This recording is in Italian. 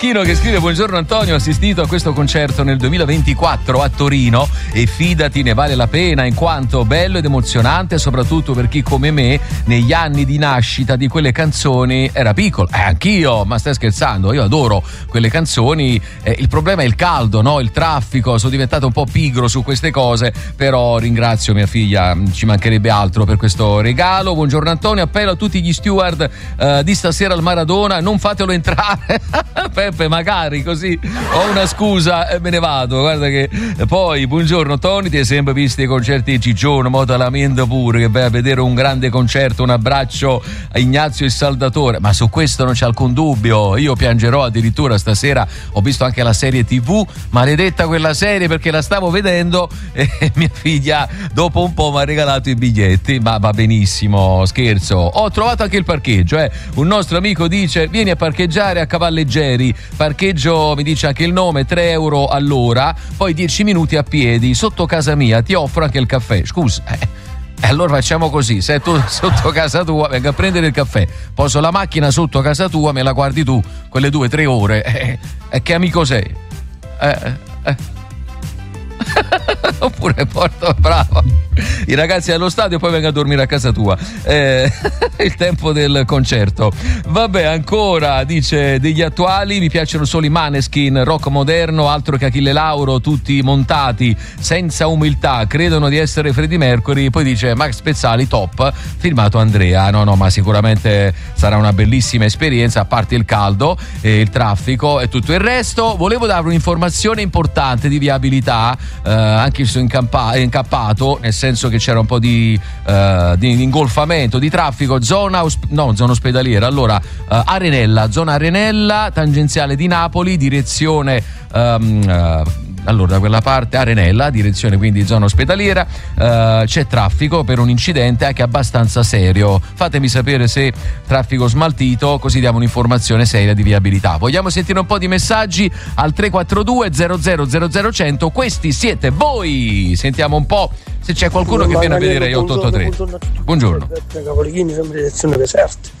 Chino che scrive: buongiorno Antonio, ho assistito a questo concerto nel 2024 a Torino e fidati, ne vale la pena, in quanto bello ed emozionante, soprattutto per chi come me negli anni di nascita di quelle canzoni era piccolo. Anch'io, ma stai scherzando? Io adoro quelle canzoni. Il problema è il caldo, no? Il traffico. Sono diventato un po' pigro su queste cose, però ringrazio mia figlia, ci mancherebbe altro per questo regalo. Buongiorno Antonio, appello a tutti gli steward di stasera al Maradona, non fatelo entrare. Peppe, magari così ho una scusa e me ne vado. Guarda che poi, buongiorno Tony, ti hai sempre visto i concerti di Ciccione, mo te lamento pure che vai a vedere un grande concerto. Un abbraccio a Ignazio il Saldatore, ma su questo non c'è alcun dubbio, io piangerò addirittura stasera. Ho visto anche la serie TV, maledetta quella serie, perché la stavo vedendo e mia figlia dopo un po' mi ha regalato i biglietti, ma va benissimo, scherzo. Ho trovato anche il parcheggio, un nostro amico dice vieni a parcheggiare a Cavalleggeri, parcheggio, mi dice anche il nome, 3 euro all'ora, poi 10 minuti a piedi, sotto casa mia, ti offro anche il caffè. Scusa, allora facciamo così, se tu sotto casa tua vengo a prendere il caffè, poso la macchina sotto casa tua, me la guardi tu quelle 2-3 ore, che amico sei? Oppure porto, bravo, i ragazzi allo stadio, poi vengo a dormire a casa tua. Il tempo del concerto. Vabbè, ancora dice degli attuali mi piacciono solo i Maneskin, rock moderno, altro che Achille Lauro, tutti montati senza umiltà, credono di essere Freddie Mercury. Poi dice Max Pezzali top, firmato Andrea. No, ma sicuramente sarà una bellissima esperienza, a parte il caldo e il traffico e tutto il resto. Volevo dare un'informazione importante di viabilità, anche se incappato, nel senso che c'era un po' di ingolfamento, di traffico, zona ospedaliera. Allora, zona Arenella, tangenziale di Napoli, direzione allora da quella parte Arenella, direzione quindi zona ospedaliera, c'è traffico per un incidente anche abbastanza serio. Fatemi sapere se traffico smaltito, così diamo un'informazione seria di viabilità. Vogliamo sentire un po' di messaggi al 342 00 100. Questi siete voi. Sentiamo un po' se c'è qualcuno che viene a vedere 883. Buongiorno. Cavalichini, sempre direzione Caserta.